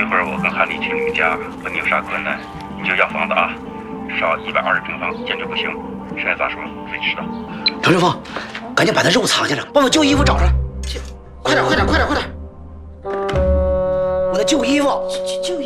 会儿我跟韩丽去你们家，问你有啥困难，你就要房子啊，少120平方，坚决不行。剩下咋说自己知道。 程秋凤，赶紧把那肉藏起来，把我旧衣服找出来，快点！我的旧衣服，旧